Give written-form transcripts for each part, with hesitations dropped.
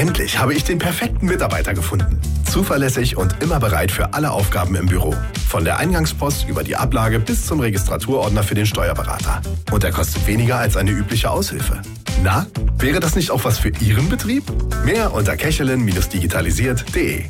Endlich habe ich den perfekten Mitarbeiter gefunden. Zuverlässig und immer bereit für alle Aufgaben im Büro. Von der Eingangspost über die Ablage bis zum Registraturordner für den Steuerberater. Und er kostet weniger als eine übliche Aushilfe. Na, wäre das nicht auch was für Ihren Betrieb? Mehr unter kechelin-digitalisiert.de.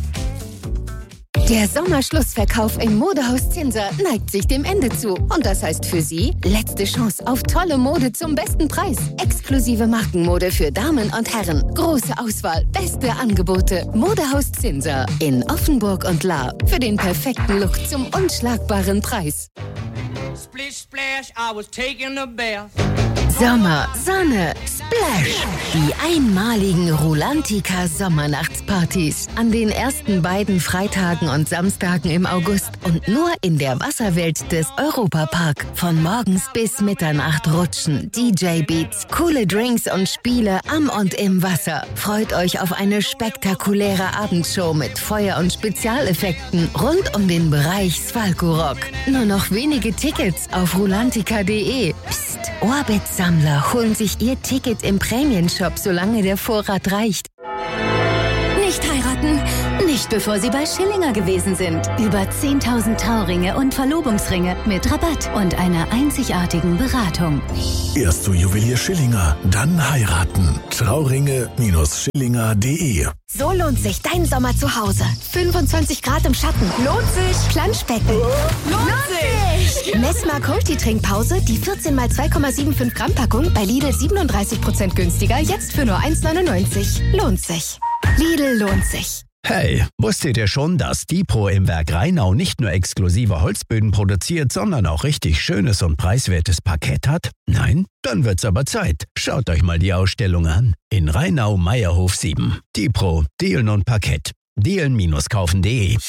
Der Sommerschlussverkauf im Modehaus Zinser neigt sich dem Ende zu. Und das heißt für Sie, letzte Chance auf tolle Mode zum besten Preis. Exklusive Markenmode für Damen und Herren. Große Auswahl, beste Angebote. Modehaus Zinser in Offenburg und Lahr. Für den perfekten Look zum unschlagbaren Preis. Splish splash, I was taking a bath. Sommer, Sonne, Splash! Die einmaligen Rulantica Sommernachtspartys. An den ersten beiden Freitagen und Samstagen im August und nur in der Wasserwelt des Europapark. Von morgens bis Mitternacht rutschen, DJ-Beats, coole Drinks und Spiele am und im Wasser. Freut euch auf eine spektakuläre Abendshow mit Feuer- und Spezialeffekten rund um den Bereich Svalko-Rock. Nur noch wenige Tickets auf rulantica.de. Psst, Orbit-Sammler holen sich ihr Ticket im Prämienshop, solange der Vorrat reicht. Nicht heiraten, nicht bevor Sie bei Schillinger gewesen sind. Über 10.000 Trauringe und Verlobungsringe mit Rabatt und einer einzigartigen Beratung. Erst zu Juwelier Schillinger, dann heiraten. Trauringe-Schillinger.de. So lohnt sich dein Sommer zu Hause. 25 Grad im Schatten. Lohnt sich. Planschbecken. Lohnt sich. Messmer Multi-Trinkpause, die 14 x 2,75 Gramm Packung bei Lidl 37% günstiger, jetzt für nur 1,99. Lohnt sich. Lidl lohnt sich. Hey, wusstet ihr schon, dass Dipro im Werk Rheinau nicht nur exklusive Holzböden produziert, sondern auch richtig schönes und preiswertes Parkett hat? Nein? Dann wird's aber Zeit. Schaut euch mal die Ausstellung an. In Rheinau-Meierhof 7. Dipro, Dielen und Parkett. Dielen-kaufen.de